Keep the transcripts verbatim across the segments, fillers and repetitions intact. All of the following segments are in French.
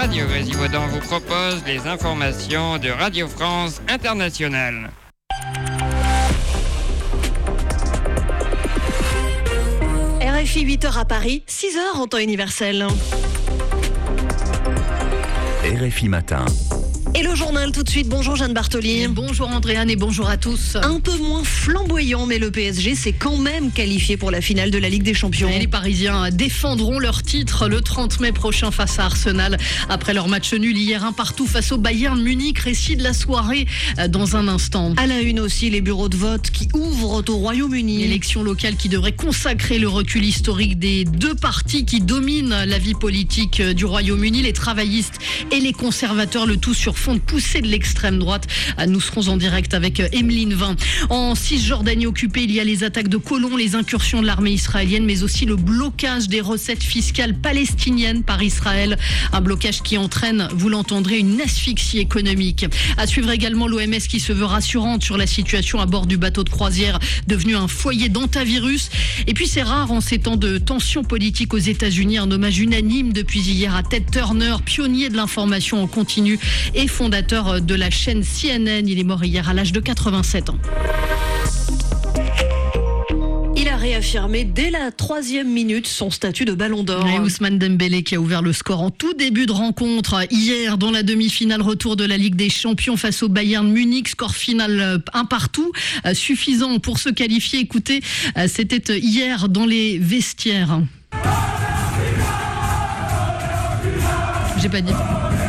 Radio Grésivaudan vous propose les informations de Radio France Internationale. R F I huit heures à Paris, six heures en temps universel. R F I Matin. Et le journal tout de suite. Bonjour Jeanne Bartoli. Bonjour Andréane et bonjour à tous. Un peu moins flamboyant, mais le P S G s'est quand même qualifié pour la finale de la Ligue des Champions. Et les Parisiens défendront leur titre le trente mai prochain face à Arsenal. Après leur match nul hier un partout face au Bayern Munich. Récit de la soirée dans un instant. À la une aussi, les bureaux de vote qui ouvrent au Royaume-Uni. Élection locale qui devrait consacrer le recul historique des deux partis qui dominent la vie politique du Royaume-Uni, les travaillistes et les conservateurs, le tout sur fond de poussée de l'extrême droite. Nous serons en direct avec Emeline Vin. En Cisjordanie occupée, il y a les attaques de colons, les incursions de l'armée israélienne, mais aussi le blocage des recettes fiscales palestiniennes par Israël. Un blocage qui entraîne, vous l'entendrez, une asphyxie économique. À suivre également l'O M S qui se veut rassurante sur la situation à bord du bateau de croisière devenu un foyer d'antavirus. Et puis c'est rare en ces temps de tension politique aux États-Unis. Un hommage unanime depuis hier à Ted Turner, pionnier de l'information en continu et fondateur de la chaîne C N N. Il est mort hier à l'âge de quatre-vingt-sept ans. Il a réaffirmé dès la troisième minute son statut de Ballon d'Or. Et Ousmane Dembélé qui a ouvert le score en tout début de rencontre. Hier, dans la demi-finale retour de la Ligue des Champions face au Bayern Munich, score final un partout, suffisant pour se qualifier. Écoutez, c'était hier dans les vestiaires. J'ai pas dit.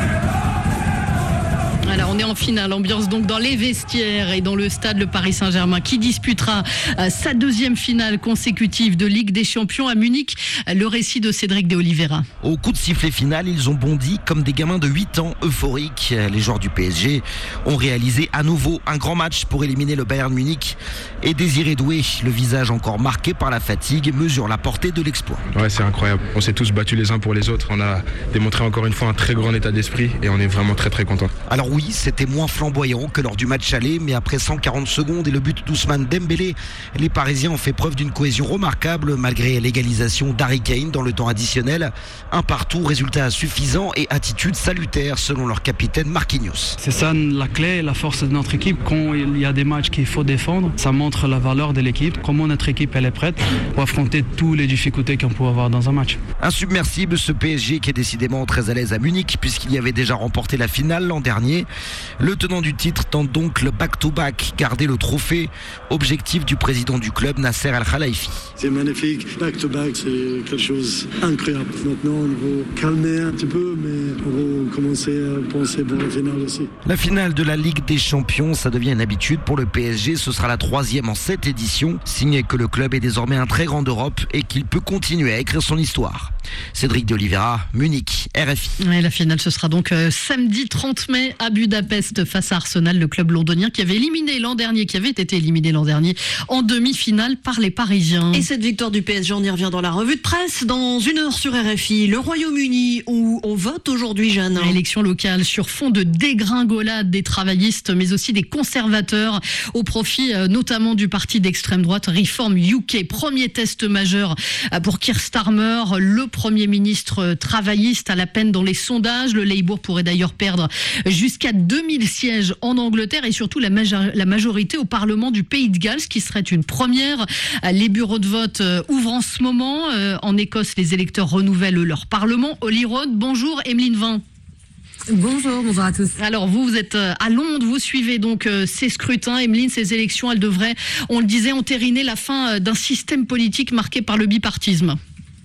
Voilà, on est en finale, ambiance donc dans les vestiaires et dans le stade le Paris Saint-Germain qui disputera euh, sa deuxième finale consécutive de Ligue des Champions à Munich. Le récit de Cédric de Oliveira. Au coup de sifflet final, ils ont bondi comme des gamins de huit ans euphoriques. Les joueurs du P S G ont réalisé à nouveau un grand match pour éliminer le Bayern Munich. Et Désiré Doué, le visage encore marqué par la fatigue, mesure la portée de l'exploit. Ouais, c'est incroyable. On s'est tous battus les uns pour les autres. On a démontré encore une fois un très grand état d'esprit et on est vraiment très très contents. Alors oui, c'était moins flamboyant que lors du match aller, mais après cent quarante secondes et le but d'Ousmane Dembélé, les Parisiens ont fait preuve d'une cohésion remarquable malgré l'égalisation d'Harry Kane dans le temps additionnel. Un partout, résultat suffisant et attitude salutaire selon leur capitaine Marquinhos. C'est ça la clé, la force de notre équipe. Quand il y a des matchs qu'il faut défendre, ça montre la valeur de l'équipe, comment notre équipe elle est prête pour affronter toutes les difficultés qu'on peut avoir dans un match. Insubmersible ce P S G qui est décidément très à l'aise à Munich puisqu'il y avait déjà remporté la finale l'an dernier. Le tenant du titre tente donc le back-to-back, garder le trophée. Objectif du président du club, Nasser Al-Khelaifi. C'est magnifique, back-to-back, c'est quelque chose d'incroyable. Maintenant, on va calmer un petit peu, mais on va commencer à penser pour la finale aussi. La finale de la Ligue des Champions, ça devient une habitude pour le P S G. Ce sera la troisième en cette édition. Signé que le club est désormais un très grand d'Europe et qu'il peut continuer à écrire son histoire. Cédric de Oliveira, Munich, R F I. Et la finale, ce sera donc euh, samedi trente mai à Budapest face à Arsenal, le club londonien qui avait éliminé l'an dernier, qui avait été éliminé l'an dernier en demi-finale par les Parisiens. Et cette victoire du P S G, on y revient dans la revue de presse dans une heure sur R F I. Le Royaume-Uni où on vote aujourd'hui, Jeanne. Élection locale sur fond de dégringolade des travaillistes, mais aussi des conservateurs, au profit euh, notamment du parti d'extrême droite Reform U K. Premier test majeur euh, pour Keir Starmer, le Premier ministre travailliste à la peine dans les sondages. Le Labour pourrait d'ailleurs perdre jusqu'à deux mille sièges en Angleterre et surtout la, major- la majorité au Parlement du Pays de Galles, ce qui serait une première. Les bureaux de vote ouvrent en ce moment. En Écosse, les électeurs renouvellent leur Parlement. Holly Road, bonjour. Emeline Vin. Bonjour, bonjour à tous. Alors vous, vous êtes à Londres, vous suivez donc ces scrutins. Emeline, ces élections, elles devraient, on le disait, entériner la fin d'un système politique marqué par le bipartisme.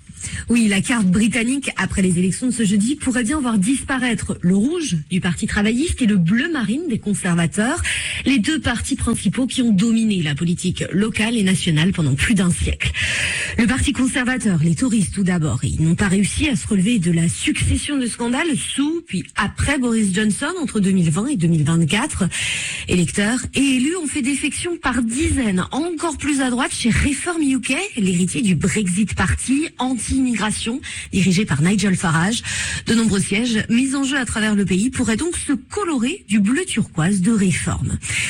Oui, la carte britannique, après les élections de ce jeudi, pourrait bien voir disparaître le rouge du Parti travailliste et le bleu marine des conservateurs, les deux partis principaux qui ont dominé la politique locale et nationale pendant plus d'un siècle. Le Parti conservateur, les Tories tout d'abord, ils n'ont pas réussi à se relever de la succession de scandales sous puis après Boris Johnson entre deux mille vingt et deux mille vingt-quatre. Électeurs et élus ont fait défection par dizaines, encore plus à droite chez Reform U K, l'héritier du Brexit Party, anti-immigration, dirigé par Nigel Farage. De nombreux sièges mis en jeu à travers le pays pourraient donc se colorer du bleu turquoise de Reform.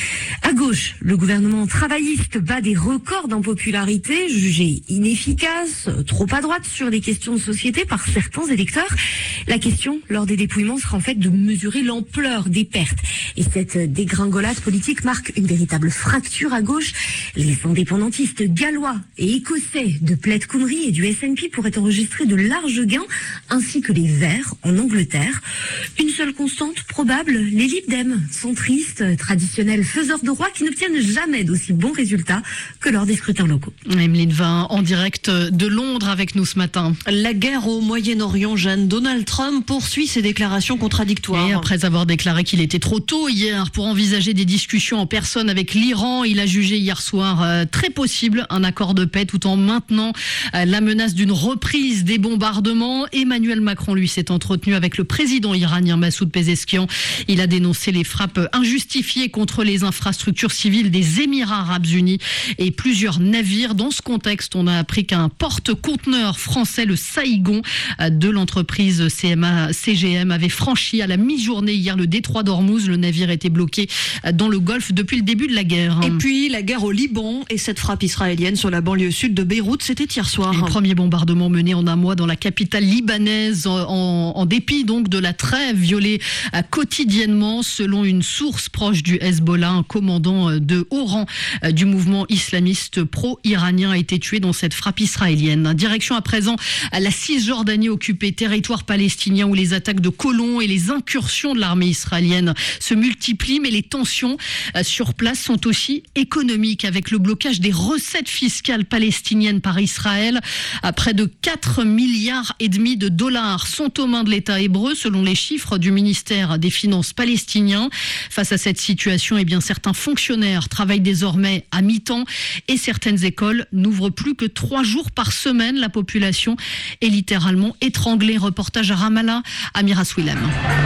À gauche, le gouvernement travailliste bat des records d'impopularité, jugé inefficace, trop à droite sur les questions de société par certains électeurs. La question, lors des dépouillements, sera en fait de mesurer l'ampleur des pertes. Et cette dégringolade politique marque une véritable fracture à gauche. Les indépendantistes gallois et écossais de Plaid Cymru et du S N P pourraient enregistrer de larges gains, ainsi que les Verts en Angleterre. Une seule constante probable, les Lib Dem, centristes, traditionnels faiseurs de roi qui n'obtiennent jamais d'aussi bons résultats que lors des scrutins locaux. Emeline Vin, en direct de Londres avec nous ce matin. La guerre au Moyen-Orient, Jeanne, Donald Trump poursuit ses déclarations contradictoires. Et après avoir déclaré qu'il était trop tôt hier pour envisager des discussions en personne avec l'Iran, il a jugé hier soir euh, très possible un accord de paix tout en maintenant euh, la menace d'une reprise des bombardements. Emmanuel Macron, lui, s'est entretenu avec le président iranien Massoud Pezeshkian. Il a dénoncé les frappes injustifiées contre les infrastructures civiles des Émirats arabes unis et plusieurs navires. Dans ce contexte, on a appris qu'un porte-conteneur français, le Saïgon, de l'entreprise C M A C G M, avait franchi à la mi-journée hier le détroit d'Ormuz. Le navire était bloqué dans le Golfe depuis le début de la guerre. Et puis la guerre au Liban et cette frappe israélienne sur la banlieue sud de Beyrouth, c'était hier soir. Les premiers bombardements menés en un mois dans la capitale libanaise, en, en dépit donc de la trêve violée quotidiennement, selon une source proche du Hezbollah. Un commandant de haut rang du mouvement islamiste pro-iranien a été tué dans cette frappe israélienne. Direction à présent à la Cisjordanie occupée, territoire palestinien où les attaques de colons et les incursions de l'armée israélienne se multiplient, mais les tensions sur place sont aussi économiques avec le blocage des recettes fiscales palestiniennes par Israël. À près de quatre milliards et demi de dollars sont aux mains de l'État hébreu selon les chiffres du ministère des Finances palestinien. Face à cette situation, eh bien, certains fonctionnaires travaillent désormais à mi-temps et certaines écoles n'ouvrent plus que trois jours par semaine. La population est littéralement étranglée. Reportage à Ramallah, Amira Swilem.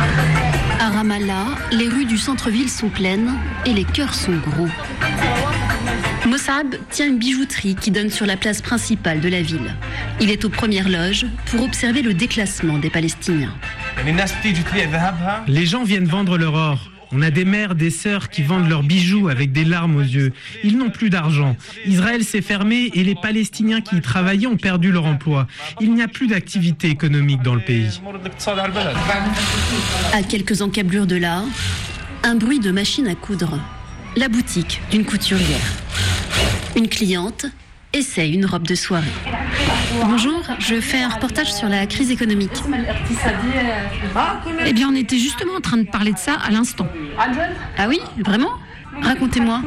À Ramallah, les rues du centre-ville sont pleines et les cœurs sont gros. Mossab tient une bijouterie qui donne sur la place principale de la ville. Il est aux premières loges pour observer le déclassement des Palestiniens. Les gens viennent vendre leur or. On a des mères, des sœurs qui vendent leurs bijoux avec des larmes aux yeux. Ils n'ont plus d'argent. Israël s'est fermé et les Palestiniens qui y travaillaient ont perdu leur emploi. Il n'y a plus d'activité économique dans le pays. À quelques encablures de là, un bruit de machine à coudre. La boutique d'une couturière. Une cliente essaye une robe de soirée. Bonjour, je fais un reportage sur la crise économique. Eh bien, on était justement en train de parler de ça à l'instant. Ah oui, vraiment ? Racontez-moi.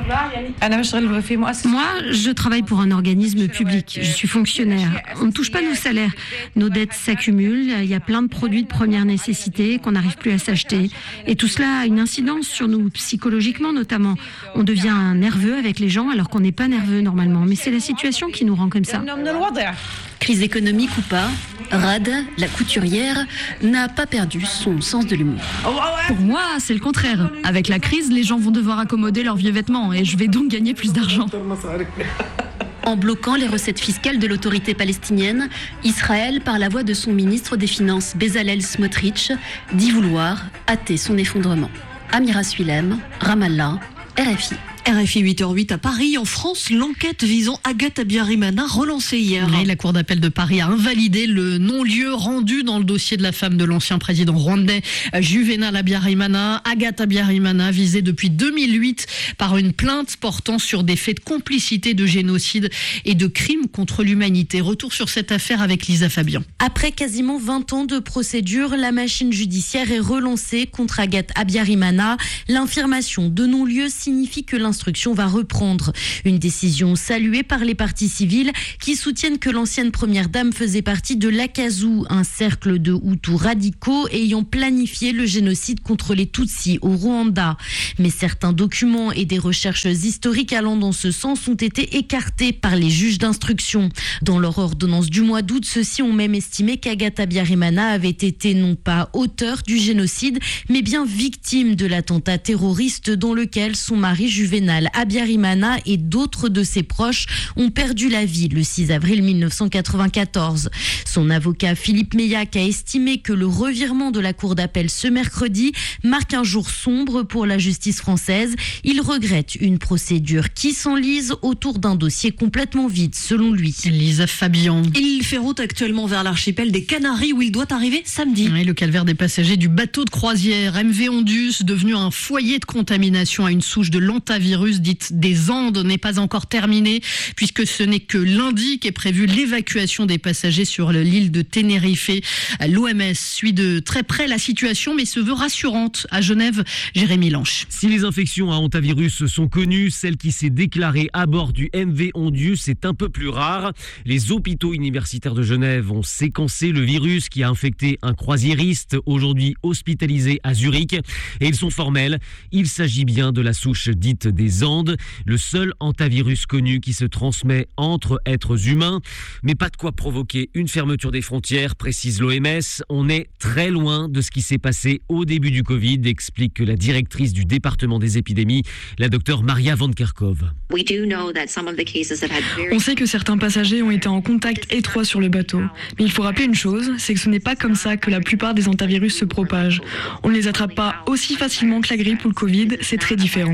Moi, je travaille pour un organisme public. Je suis fonctionnaire. On ne touche pas nos salaires. Nos dettes s'accumulent. Il y a plein de produits de première nécessité qu'on n'arrive plus à s'acheter. Et tout cela a une incidence sur nous, psychologiquement notamment. On devient nerveux avec les gens alors qu'on n'est pas nerveux normalement. Mais c'est la situation qui nous rend comme ça. Crise économique ou pas, Rad, la couturière, n'a pas perdu son sens de l'humour. Pour moi, c'est le contraire. Avec la crise, les gens vont devoir accommoder leurs vieux vêtements et je vais donc gagner plus d'argent. En bloquant les recettes fiscales de l'autorité palestinienne, Israël, par la voix de son ministre des Finances Bezalel Smotrich, dit vouloir hâter son effondrement. Amira Swilem, Ramallah, R F I. R F I huit heures huit à Paris. En France, l'enquête visant Agathe Abiyarimana relancée hier. Oui, la Cour d'appel de Paris a invalidé le non-lieu rendu dans le dossier de la femme de l'ancien président rwandais Juvenal Abiyarimana. Agathe Abiyarimana, visée depuis deux mille huit par une plainte portant sur des faits de complicité, de génocide et de crimes contre l'humanité. Retour sur cette affaire avec Lisa Fabian. Après quasiment vingt ans de procédure, la machine judiciaire est relancée contre Agathe Abiyarimana. L'infirmation de non-lieu signifie que l'instruction va reprendre. Une décision saluée par les partis civils qui soutiennent que l'ancienne première dame faisait partie de l'Akazu, un cercle de Hutus radicaux ayant planifié le génocide contre les Tutsis au Rwanda. Mais certains documents et des recherches historiques allant dans ce sens ont été écartés par les juges d'instruction. Dans leur ordonnance du mois d'août, ceux-ci ont même estimé qu'Agathe Abiyarimana avait été non pas auteur du génocide, mais bien victime de l'attentat terroriste dans lequel son mari Juvenal pénal. Habyarimana et d'autres de ses proches ont perdu la vie le six avril mille neuf cent quatre-vingt-quatorze. Son avocat Philippe Meillac a estimé que le revirement de la cour d'appel ce mercredi marque un jour sombre pour la justice française. Il regrette une procédure qui s'enlise autour d'un dossier complètement vide, selon lui. Lisa Fabian. Il fait route actuellement vers l'archipel des Canaries où il doit arriver samedi. Oui, le calvaire des passagers du bateau de croisière M V Ondus, devenu un foyer de contamination à une souche de l'hantavirus dite des Andes, n'est pas encore terminé, puisque ce n'est que lundi qu'est prévue l'évacuation des passagers sur l'île de Tenerife. L'O M S suit de très près la situation, mais se veut rassurante. À Genève, Jérémy Lanche. Si les infections à hantavirus sont connues, celle qui s'est déclarée à bord du M V Ondus est un peu plus rare. Les hôpitaux universitaires de Genève ont séquencé le virus qui a infecté un croisiériste, aujourd'hui hospitalisé à Zurich. Et ils sont formels, il s'agit bien de la souche dite des Andes, le seul hantavirus connu qui se transmet entre êtres humains. Mais pas de quoi provoquer une fermeture des frontières, précise l'O M S. On est très loin de ce qui s'est passé au début du Covid, explique la directrice du département des épidémies, la docteure Maria Van Kerkhove. On sait que certains passagers ont été en contact étroit sur le bateau. Mais il faut rappeler une chose, c'est que ce n'est pas comme ça que la plupart des hantavirus se propagent. On ne les attrape pas aussi facilement que la grippe ou le Covid, c'est très différent.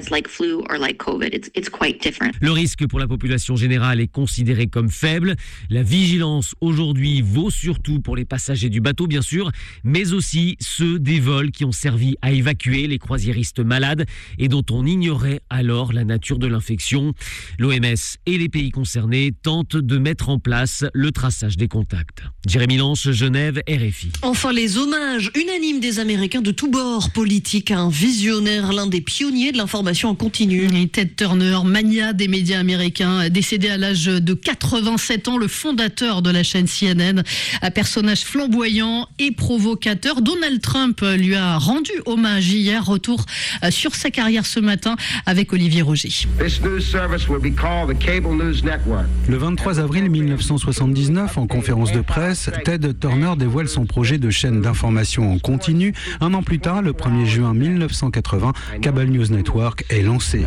Le risque pour la population générale est considéré comme faible. La vigilance aujourd'hui vaut surtout pour les passagers du bateau, bien sûr, mais aussi ceux des vols qui ont servi à évacuer les croisiéristes malades et dont on ignorait alors la nature de l'infection. L'O M S et les pays concernés tentent de mettre en place le traçage des contacts. Jérémy Lanche, Genève, R F I. Enfin, les hommages unanimes des Américains de tous bords politiques à un visionnaire, l'un des pionniers de l'information en continu. Et Ted Turner, mania des médias américains, décédé à l'âge de quatre-vingt-sept ans, le fondateur de la chaîne C N N, un personnage flamboyant et provocateur. Donald Trump lui a rendu hommage hier. Retour sur sa carrière ce matin avec Olivier Roger. Le vingt-trois avril mille neuf cent soixante-dix-neuf, en conférence de presse, Ted Turner dévoile son projet de chaîne d'information en continu. Un an plus tard, le premier juin mille neuf cent quatre-vingts, Cable News Network est lancé.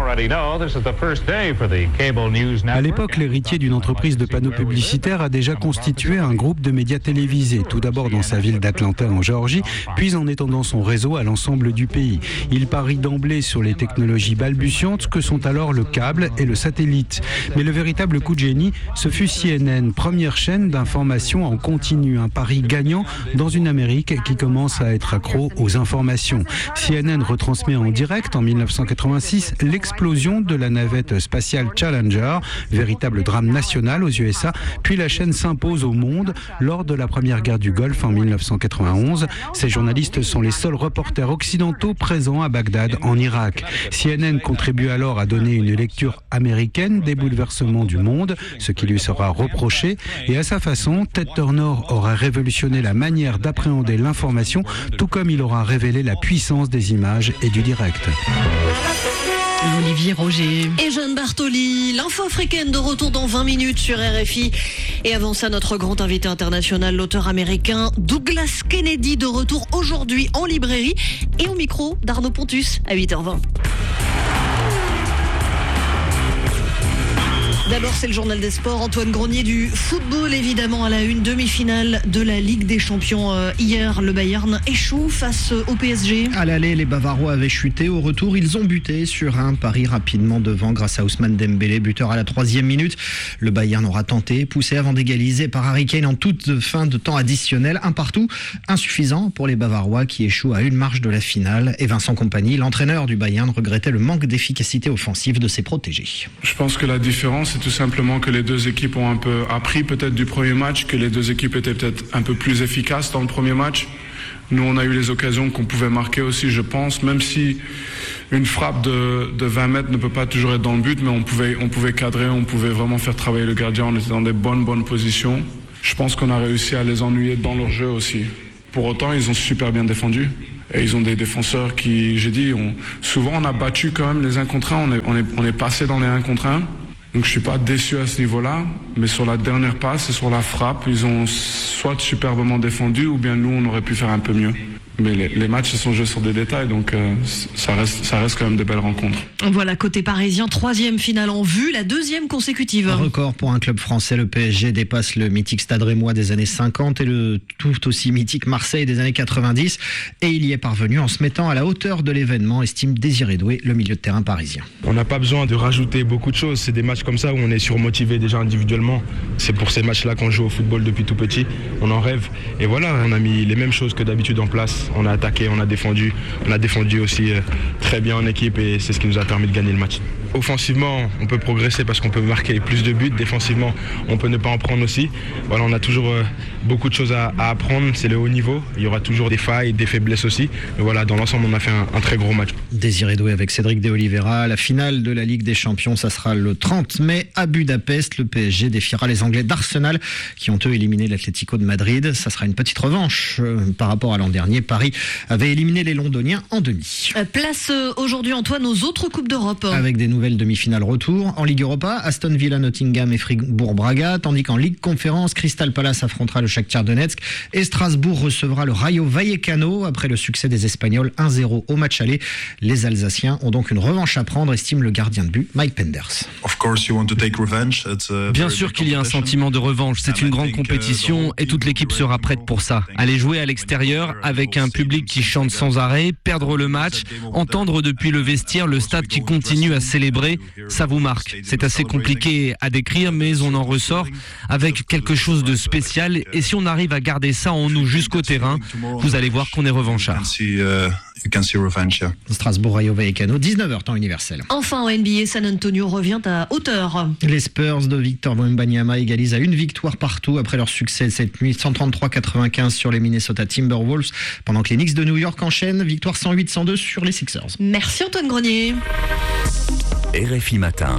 À l'époque, l'héritier d'une entreprise de panneaux publicitaires a déjà constitué un groupe de médias télévisés, tout d'abord dans sa ville d'Atlanta en Géorgie, puis en étendant son réseau à l'ensemble du pays. Il parie d'emblée sur les technologies balbutiantes que sont alors le câble et le satellite. Mais le véritable coup de génie, ce fut C N N, première chaîne d'information en continu, un pari gagnant dans une Amérique qui commence à être accro aux informations. C N N retransmet en direct en mille neuf cent quatre-vingt-six l'explosion de la navette spatiale Challenger, véritable drame national aux U S A, puis la chaîne s'impose au monde lors de la première guerre du Golfe en mille neuf cent quatre-vingt-onze. Ces journalistes sont les seuls reporters occidentaux présents à Bagdad en Irak. C N N contribue alors à donner une lecture américaine des bouleversements du monde, ce qui lui sera reproché, et à sa façon, Ted Turner aura révolutionné la manière d'appréhender l'information, tout comme il aura révélé la puissance des images et du direct. Olivier Roger. Et Jeanne Bartoli, l'info africaine de retour dans vingt minutes sur R F I. Et avant ça, notre grand invité international, l'auteur américain Douglas Kennedy, de retour aujourd'hui en librairie et au micro d'Arnaud Pontus à huit heures vingt. D'abord, c'est le journal des sports. Antoine Grenier du football, évidemment, à la une, demi-finale de la Ligue des Champions. Euh, hier, le Bayern échoue face au P S G. À l'aller, les Bavarois avaient chuté. Au retour, ils ont buté sur un pari rapidement devant grâce à Ousmane Dembélé, buteur à la troisième minute. Le Bayern aura tenté, poussé avant d'égaliser par Harry Kane en toute fin de temps additionnel. Un partout, insuffisant pour les Bavarois qui échouent à une marche de la finale. Et Vincent Kompany, l'entraîneur du Bayern, regrettait le manque d'efficacité offensive de ses protégés. Je pense que la différence, c'est tout simplement que les deux équipes ont un peu appris peut-être du premier match, que les deux équipes étaient peut-être un peu plus efficaces dans le premier match. Nous, on a eu les occasions qu'on pouvait marquer aussi, je pense, même si une frappe de, de vingt mètres ne peut pas toujours être dans le but, mais on pouvait, on pouvait cadrer, on pouvait vraiment faire travailler le gardien, on était dans des bonnes, bonnes positions. Je pense qu'on a réussi à les ennuyer dans leur jeu aussi. Pour autant, ils ont super bien défendu. Et ils ont des défenseurs qui, j'ai dit, on, souvent on a battu quand même les un contre un, on est, on est, on est passé dans les un contre un. Donc je ne suis pas déçu à ce niveau-là, mais sur la dernière passe et sur la frappe, ils ont soit superbement défendu ou bien nous, on aurait pu faire un peu mieux. Mais les, les matchs se sont joués sur des détails, donc euh, ça reste, ça reste quand même de belles rencontres. Voilà, côté parisien, troisième finale en vue, la deuxième consécutive. Un record pour un club français, le P S G dépasse le mythique Stade Rémois des années cinquante et le tout aussi mythique Marseille des années quatre-vingt-dix. Et il y est parvenu en se mettant à la hauteur de l'événement, estime Désiré Doué, le milieu de terrain parisien. On n'a pas besoin de rajouter beaucoup de choses, c'est des matchs comme ça où on est surmotivé déjà individuellement. C'est pour ces matchs-là qu'on joue au football depuis tout petit, on en rêve. Et voilà, on a mis les mêmes choses que d'habitude en place. On a attaqué, on a défendu, on a défendu aussi euh, très bien en équipe et c'est ce qui nous a permis de gagner le match. Offensivement, on peut progresser parce qu'on peut marquer plus de buts. Défensivement, on peut ne pas en prendre aussi. Voilà, on a toujours euh, beaucoup de choses à, à apprendre. C'est le haut niveau. Il y aura toujours des failles, des faiblesses aussi. Mais voilà, dans l'ensemble, on a fait un, un très gros match. Désiré Doué avec Cédric de Oliveira. La finale de la Ligue des Champions, ça sera le trente mai à Budapest. Le P S G défiera les Anglais d'Arsenal qui ont eux éliminé l'Atlético de Madrid. Ça sera une petite revanche euh, par rapport à l'an dernier. Paris avait éliminé les Londoniens en demi. Place euh, aujourd'hui, Antoine, aux autres Coupes d'Europe. Avec des nouvelles demi-finales retour. En Ligue Europa, Aston Villa, Nottingham et Fribourg-Braga, tandis qu'en Ligue Conférence, Crystal Palace affrontera le Shakhtar Donetsk et Strasbourg recevra le Rayo Vallecano après le succès des Espagnols un zéro au match aller. Les Alsaciens ont donc une revanche à prendre, estime le gardien de but Mike Penders. Bien sûr qu'il y a un sentiment de revanche, c'est une grande compétition et toute l'équipe sera prête pour ça. Aller jouer à l'extérieur avec un public qui chante sans arrêt, perdre le match, entendre depuis le vestiaire le stade qui continue à célébrer, ça vous marque. C'est assez compliqué à décrire, mais on en ressort avec quelque chose de spécial. Et si on arrive à garder ça en nous jusqu'au terrain, vous allez voir qu'on est revanchard. Strasbourg, Rayo Vallecano, dix-neuf heures temps universel. Enfin en N B A, San Antonio revient à hauteur. Les Spurs de Victor Wembanyama égalisent à une victoire partout après leur succès cette nuit, cent trente-trois à quatre-vingt-quinze sur les Minnesota Timberwolves, pendant que les Knicks de New York enchaînent, victoire cent huit à cent deux sur les Sixers. Merci Antoine Grenier. R F I Matin.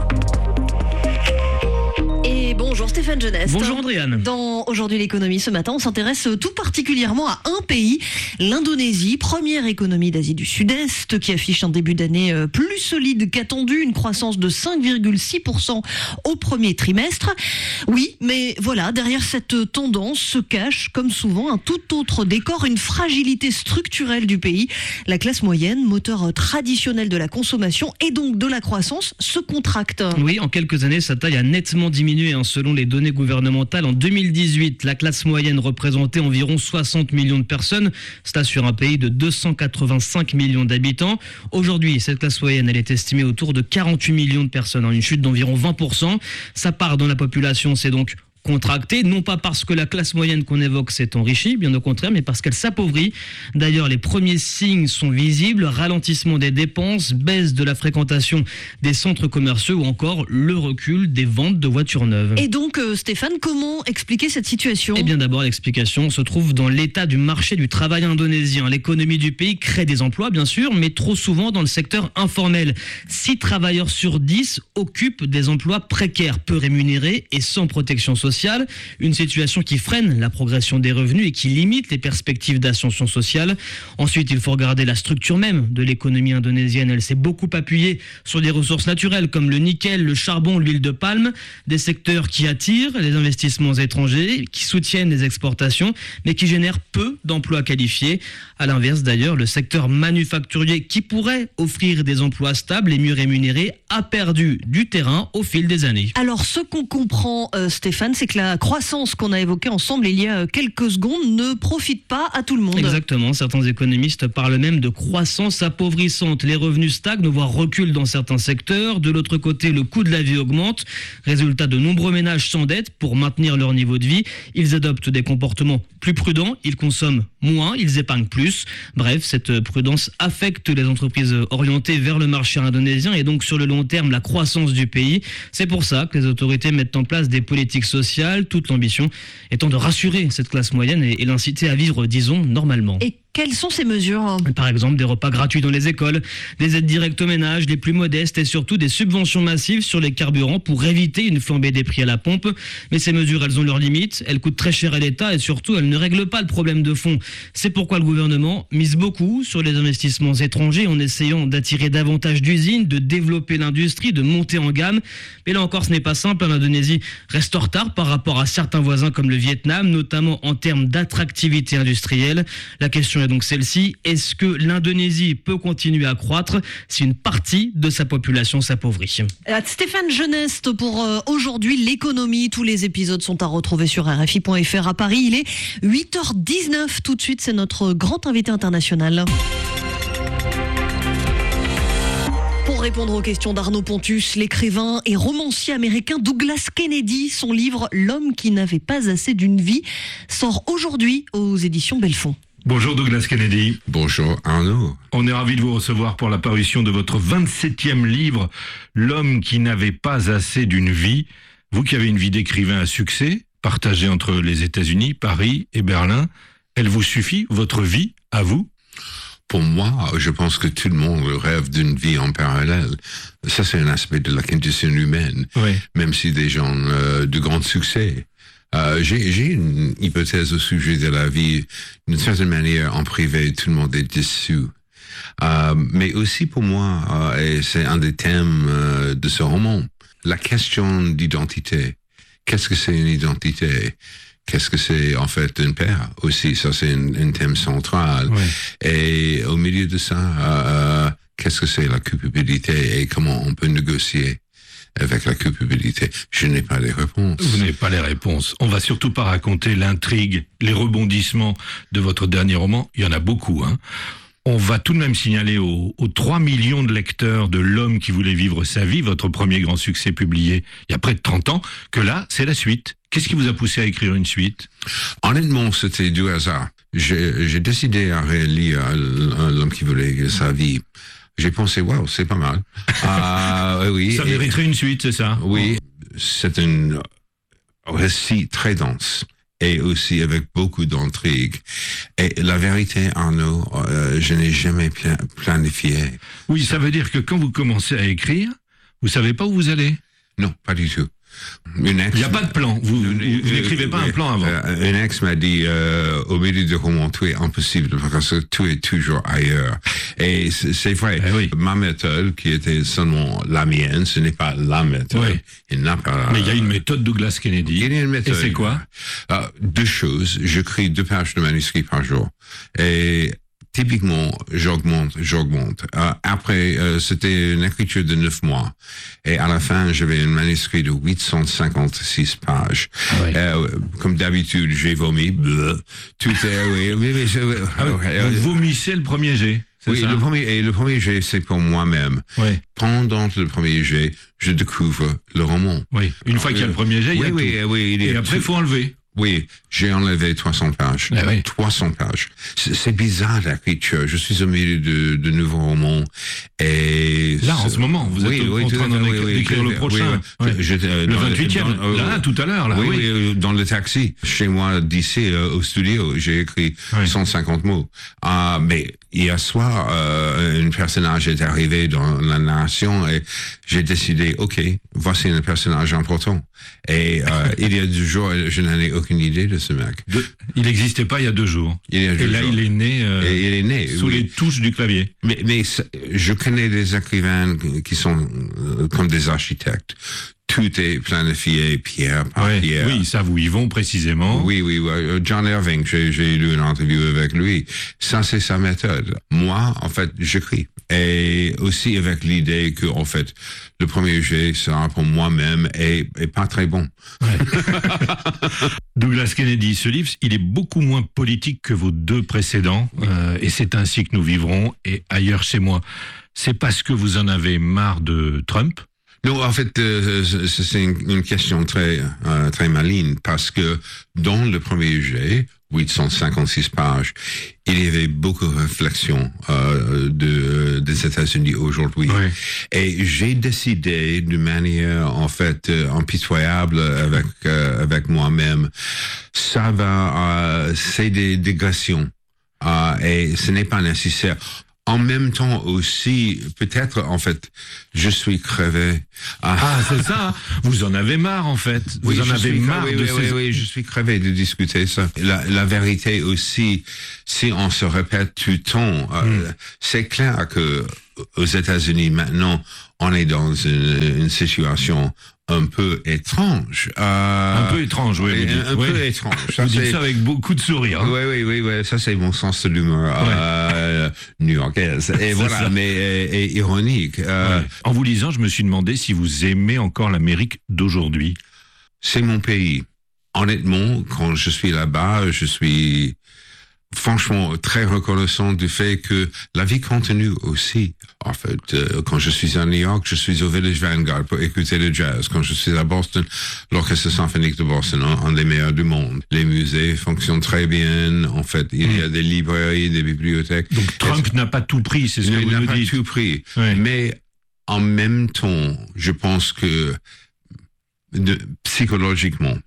Et bonjour Stéphane Jeunesse. Bonjour Andréane. Dans Aujourd'hui l'économie, ce matin, on s'intéresse tout particulièrement à un pays, l'Indonésie, première économie d'Asie du Sud-Est, qui affiche un début d'année plus solide qu'attendu, une croissance de cinq virgule six pour cent au premier trimestre. Oui, mais voilà, derrière cette tendance se cache, comme souvent, un tout autre décor, une fragilité structurelle du pays. La classe moyenne, moteur traditionnel de la consommation et donc de la croissance, se contracte. Oui, en quelques années, sa taille a nettement diminué. Selon les données gouvernementales, en deux mille dix-huit, la classe moyenne représentait environ soixante millions de personnes. Cela sur un pays de deux cent quatre-vingt-cinq millions d'habitants. Aujourd'hui, cette classe moyenne, elle est estimée autour de quarante-huit millions de personnes, une chute d'environ vingt pour cent. Sa part dans la population, c'est donc contractée, non pas parce que la classe moyenne qu'on évoque s'est enrichie, bien au contraire, mais parce qu'elle s'appauvrit. D'ailleurs, les premiers signes sont visibles, ralentissement des dépenses, baisse de la fréquentation des centres commerciaux ou encore le recul des ventes de voitures neuves. Et donc, euh, Stéphane, comment expliquer cette situation ? Eh bien d'abord, l'explication se trouve dans l'état du marché du travail indonésien. L'économie du pays crée des emplois, bien sûr, mais trop souvent dans le secteur informel. six travailleurs sur dix occupent des emplois précaires, peu rémunérés et sans protection sociale. Une situation qui freine la progression des revenus et qui limite les perspectives d'ascension sociale. Ensuite, il faut regarder la structure même de l'économie indonésienne. Elle s'est beaucoup appuyée sur des ressources naturelles comme le nickel, le charbon, l'huile de palme, des secteurs qui attirent les investissements étrangers, qui soutiennent les exportations, mais qui génèrent peu d'emplois qualifiés. À l'inverse d'ailleurs, le secteur manufacturier qui pourrait offrir des emplois stables et mieux rémunérés a perdu du terrain au fil des années. Alors ce qu'on comprend, euh, Stéphane, c'est que la croissance qu'on a évoquée ensemble il y a quelques secondes ne profite pas à tout le monde. Exactement, certains économistes parlent même de croissance appauvrissante. Les revenus stagnent, voire reculent dans certains secteurs. De l'autre côté, le coût de la vie augmente. Résultat, de nombreux ménages s'endettent pour maintenir leur niveau de vie. Ils adoptent des comportements plus prudents, ils consomment moins, ils épargnent plus. Bref, cette prudence affecte les entreprises orientées vers le marché indonésien et donc sur le long terme la croissance du pays. C'est pour ça que les autorités mettent en place des politiques sociales, toute l'ambition étant de rassurer cette classe moyenne et, et l'inciter à vivre, disons, normalement. Et quelles sont ces mesures ? Par exemple, des repas gratuits dans les écoles, des aides directes aux ménages, les plus modestes et surtout des subventions massives sur les carburants pour éviter une flambée des prix à la pompe. Mais ces mesures, elles ont leurs limites, elles coûtent très cher à l'État et surtout, elles ne règlent pas le problème de fond. C'est pourquoi le gouvernement mise beaucoup sur les investissements étrangers en essayant d'attirer davantage d'usines, de développer l'industrie, de monter en gamme. Mais là encore, ce n'est pas simple. L'Indonésie reste en retard par rapport à certains voisins comme le Vietnam, notamment en termes d'attractivité industrielle. La question est serait donc celle-ci. Est-ce que l'Indonésie peut continuer à croître si une partie de sa population s'appauvrit? Stéphane Geneste pour euh, aujourd'hui l'économie. Tous les épisodes sont à retrouver sur R F I point F R à Paris. Il est huit heures dix-neuf. Tout de suite, c'est notre grand invité international. Pour répondre aux questions d'Arnaud Pontus, l'écrivain et romancier américain Douglas Kennedy, son livre « L'homme qui n'avait pas assez d'une vie » sort aujourd'hui aux éditions Belfond. Bonjour Douglas Kennedy. Bonjour Arnaud. On est ravi de vous recevoir pour la parution de votre vingt-septième livre « L'homme qui n'avait pas assez d'une vie ». Vous qui avez une vie d'écrivain à succès, partagée entre les États-Unis, Paris et Berlin, elle vous suffit, votre vie, à vous? Pour moi, je pense que tout le monde rêve d'une vie en parallèle. Ça, c'est un aspect de la condition humaine, oui. Même si des gens euh, de grand succès. Euh, j'ai, j'ai une hypothèse au sujet de la vie. D'une certaine manière, en privé, tout le monde est déçu. Euh, mais aussi pour moi, euh, et c'est un des thèmes euh, de ce roman, la question d'identité. Qu'est-ce que c'est une identité? Qu'est-ce que c'est en fait un père aussi? Ça, c'est un, un thème central. Oui. Et au milieu de ça, euh, qu'est-ce que c'est la culpabilité et comment on peut négocier avec la culpabilité? Je n'ai pas les réponses. Vous n'avez pas les réponses. On va surtout pas raconter l'intrigue, les rebondissements de votre dernier roman. Il y en a beaucoup, hein. On va tout de même signaler aux, aux trois millions de lecteurs de L'homme qui voulait vivre sa vie, votre premier grand succès publié il y a près de trente ans, que là, c'est la suite. Qu'est-ce qui vous a poussé à écrire une suite? Honnêtement, c'était du hasard. J'ai, j'ai décidé à relire L'homme qui voulait vivre sa vie. J'ai pensé, waouh, c'est pas mal. euh, oui, Ça mériterait une suite, c'est ça? Oui, c'est un récit très dense. Et aussi avec beaucoup d'intrigue. Et la vérité, Arnaud, euh, je n'ai jamais pla- planifié. Oui, ça veut dire que quand vous commencez à écrire, vous savez pas où vous allez? Non, pas du tout. Une ex, il n'y a pas de plan. Vous, vous, vous n'écrivez pas un plan avant. Euh, une ex m'a dit, euh, au milieu du roman, tout est impossible parce que tout est toujours ailleurs. Et c'est, c'est vrai. Eh oui. Ma méthode, qui était seulement la mienne, ce n'est pas la méthode. Oui. Il n'a pas. Mais il y a une méthode Douglas Kennedy. Il y a une méthode. Et c'est quoi? euh, Deux choses. J'écris deux pages de manuscrit par jour. Et typiquement, j'augmente, j'augmente. Euh, après, euh, c'était une écriture de neuf mois. Et à la fin, j'avais un manuscrit de huit cent cinquante-six pages. Oui. Euh, comme d'habitude, j'ai vomi. Bleu, tout est, oui, oui, oui, je, ah, euh, vous vomissez le premier jet. Oui, ça? le premier, et le premier jet, c'est pour moi-même. Oui. Pendant le premier jet, je découvre le roman. Oui. Une fois qu'il y a le premier jet, il y a oui, tout. Oui, oui, il y a Et après, il faut enlever. Oui, j'ai enlevé trois cents pages. Ah oui. trois cents pages. C'est, c'est bizarre l'écriture. Je suis au milieu de, de nouveaux romans. Et là, en ce moment, vous oui, êtes oui, en train d'en écrire, oui, d'écrire le prochain. Oui, oui. Je, euh, le vingt-huitième. Dans, là, tout à l'heure. Là, oui, oui. oui, dans le taxi. Chez moi, d'ici euh, au studio, j'ai écrit oui. cent cinquante mots. Uh, mais hier soir, euh, un personnage est arrivé dans la narration et j'ai décidé, OK, voici un personnage important. Et euh, il y a deux jours, je n'en ai aucune idée de ce mec. De, il n'existait pas il y a deux jours. Il y a deux et là, jours. il est né, euh, et il est né sous oui. les touches du clavier. Mais, mais je connais des écrivains qui sont euh, comme des architectes. Tout est planifié pierre par ouais, pierre. Oui, ça vous y vont précisément. Oui, oui, oui. John Irving, j'ai, j'ai lu une interview avec lui. Ça, c'est sa méthode. Moi, en fait, j'écris. Et aussi avec l'idée que, en fait, le premier jet sera pour moi-même et, et pas très bon. Ouais. Douglas Kennedy, ce livre, il est beaucoup moins politique que vos deux précédents. Euh, et c'est ainsi que nous vivrons. Et ailleurs chez moi, c'est parce que vous en avez marre de Trump? Non, en fait, euh, c'est une, une question très euh, très maligne parce que dans le premier jet, huit cent cinquante-six pages, il y avait beaucoup de réflexions euh, de, des États-Unis aujourd'hui. Oui. Et j'ai décidé de manière, en fait, euh, impitoyable avec euh, avec moi-même, ça va, euh, c'est des digressions. Euh, et ce n'est pas nécessaire. en même temps aussi, peut-être, en fait, je suis crevé. Ah, ah c'est ça. Vous en avez marre, en fait. Vous oui, en avez marre crevé, de oui, ces... oui, oui, je suis crevé de discuter ça. La, la vérité aussi, si on se répète tout le temps, euh, mm. c'est clair que aux États-Unis maintenant, on est dans une, une situation un peu étrange. Euh, un peu étrange, oui. Un, dites, un oui. peu étrange. Ça, vous dites ça avec beaucoup de sourire. Hein. Oui, oui, oui, oui, ça c'est mon sens de l'humour ouais. euh, new-yorkaise. Et voilà, ça. mais et, et ironique. Euh, ouais. En vous lisant, je me suis demandé si vous aimez encore l'Amérique d'aujourd'hui. C'est mon pays. Honnêtement, quand je suis là-bas, je suis franchement très reconnaissant du fait que la vie continue aussi. En fait, euh, quand je suis à New York, je suis au Village Vanguard pour écouter le jazz. Quand je suis à Boston, l'Orchestre symphonique de Boston, un, un des meilleurs du monde. Les musées fonctionnent très bien. En fait, il y a des librairies, des bibliothèques. Donc Trump n'a pas tout pris, c'est ce que vous nous dites. Il n'a pas tout pris. Oui. Mais en même temps, je pense que de, psychologiquement,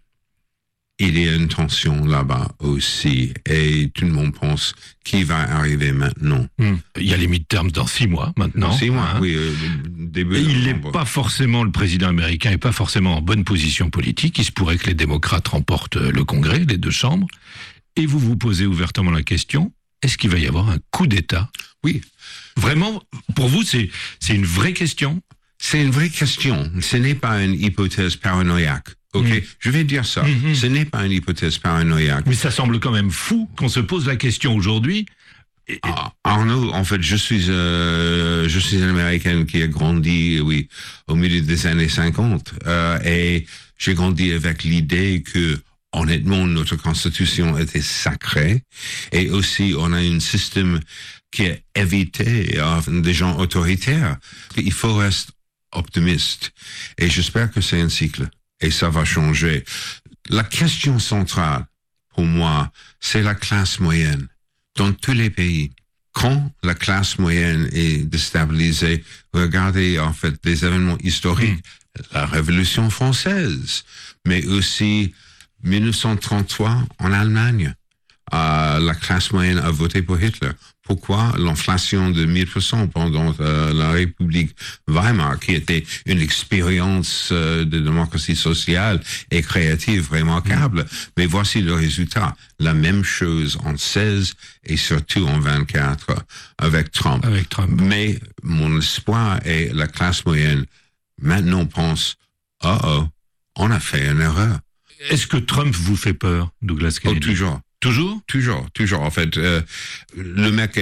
il y a une tension là-bas aussi, et tout le monde pense qui va arriver maintenant. Mmh. Il y a les midterms dans six mois maintenant. Dans six mois, hein. oui. Euh, début et il n'est novembre. pas forcément, le président américain n'est pas forcément en bonne position politique. Il se pourrait que les démocrates remportent le Congrès, les deux chambres. Et vous vous posez ouvertement la question, est-ce qu'il va y avoir un coup d'État? Oui. Vraiment, pour vous, c'est, c'est une vraie question? C'est une vraie question. Ce n'est pas une hypothèse paranoïaque. Ok, mmh. je vais dire ça. Mmh. Ce n'est pas une hypothèse paranoïaque. Mais ça semble quand même fou qu'on se pose la question aujourd'hui. Et, et... Ah, Arnaud, en fait, je suis, euh, je suis un Américain qui a grandi, oui, au milieu des années cinquante, euh, et j'ai grandi avec l'idée que, honnêtement, notre Constitution était sacrée, et aussi on a un système qui a évité euh, des gens autoritaires. Il faut rester optimiste, et j'espère que c'est un cycle. Et ça va changer. La question centrale, pour moi, c'est la classe moyenne. Dans tous les pays, quand la classe moyenne est déstabilisée, regardez en fait les événements historiques, mmh. la Révolution française, mais aussi dix-neuf cent trente-trois en Allemagne. Euh, la classe moyenne a voté pour Hitler. Pourquoi l'inflation de mille pour cent pendant euh, la République Weimar, qui était une expérience euh, de démocratie sociale et créative remarquable, mmh. mais voici le résultat. La même chose en seize et surtout en vingt-quatre avec Trump. Avec Trump. Mais mon espoir est la classe moyenne maintenant pense, oh oh, on a fait une erreur. Est-ce que Trump vous fait peur, Douglas Kennedy? Oh, toujours. Toujours? Toujours, toujours. En fait, euh, le mec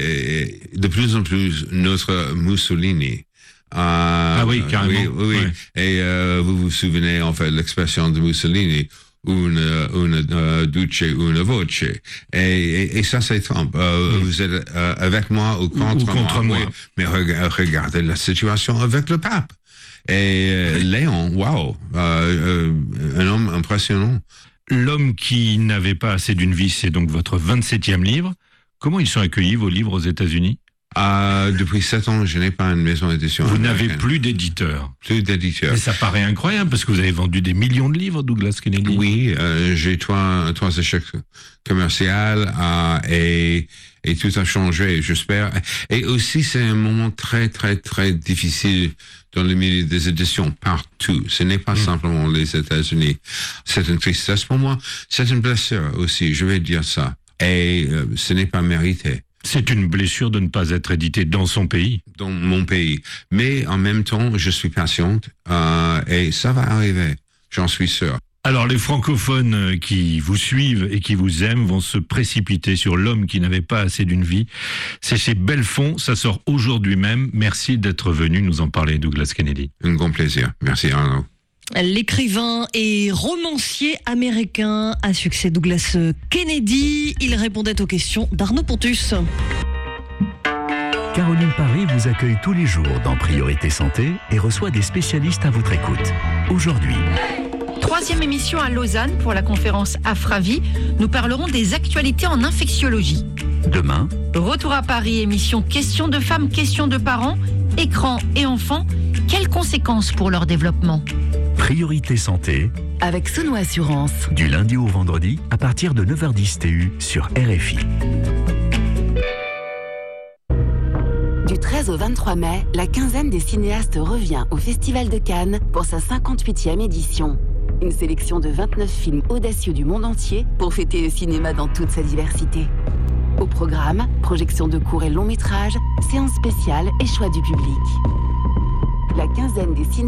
est de plus en plus notre Mussolini. Euh, ah oui, carrément. Oui, oui. Ouais. Et euh, vous vous souvenez, en fait, l'expression de Mussolini, une, une uh, duce, une voce. Et, et, et ça, c'est Trump. Euh, mm. Vous êtes euh, avec moi ou contre, ou contre moi. moi. Oui. Mais reg- regardez la situation avec le pape. Et euh, Léon, waouh, euh, euh, un homme impressionnant. L'homme qui n'avait pas assez d'une vie, c'est donc votre vingt-septième livre. Comment ils sont accueillis, vos livres, aux États-Unis? euh, Depuis sept ans, je n'ai pas une maison d'édition. Vous n'avez plus d'éditeur? Plus d'éditeur. Mais ça paraît incroyable, parce que vous avez vendu des millions de livres, Douglas Kennedy. Oui, euh, j'ai trois, trois échecs commerciaux euh, et, et tout a changé, j'espère. Et aussi, c'est un moment très, très, très difficile dans le milieu des éditions partout. Ce n'est pas mmh. simplement les États-Unis. C'est une tristesse pour moi. C'est une blessure aussi, je vais dire ça. Et euh, ce n'est pas mérité. C'est une blessure de ne pas être édité dans son pays. Dans mon pays. Mais en même temps, je suis patiente euh, et ça va arriver. J'en suis sûr. Alors les francophones qui vous suivent et qui vous aiment vont se précipiter sur L'homme qui n'avait pas assez d'une vie. C'est chez Belfond, ça sort aujourd'hui même. Merci d'être venu nous en parler, Douglas Kennedy. Un grand plaisir. Merci Arnaud. L'écrivain et romancier américain à succès Douglas Kennedy. Il répondait aux questions d'Arnaud Pontus. Caroline Paris vous accueille tous les jours dans Priorité Santé et reçoit des spécialistes à votre écoute. Aujourd'hui... Troisième émission à Lausanne pour la conférence Afravi. Nous parlerons des actualités en infectiologie. Demain, retour à Paris, émission Questions de femmes, questions de parents, écran et enfants. Quelles conséquences pour leur développement? Priorité Santé, avec Sono Assurance. Du lundi au vendredi à partir de neuf heures dix T U sur R F I. Du treize au vingt-trois mai, la quinzaine des cinéastes revient au Festival de Cannes pour sa cinquante-huitième édition. Une sélection de vingt-neuf films audacieux du monde entier pour fêter le cinéma dans toute sa diversité. Au programme, projection de courts et longs métrages, séances spéciales et choix du public. La quinzaine des cinéastes